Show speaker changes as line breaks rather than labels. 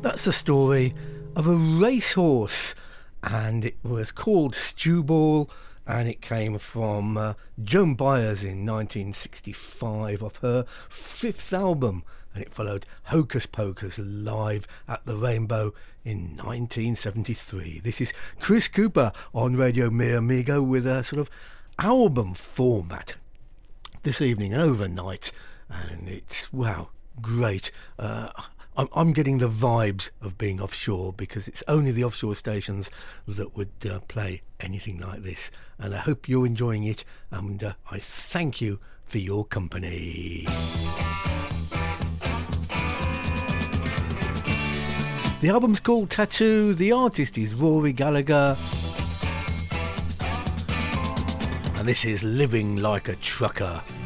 That's the story of a racehorse, and it was called Stewball, and it came from Joan Baez in 1965 off her fifth album, and it followed Hocus Pocus live at the Rainbow in 1973. This is Chris Cooper on Radio Mi Amigo with a sort of album format this evening and overnight, and it's, wow, great. I'm getting the vibes of being offshore, because it's only the offshore stations that would play anything like this, and I hope you're enjoying it, and I thank you for your company. The album's called Tattoo, the artist is Rory Gallagher, and this is Living Like a Trucker.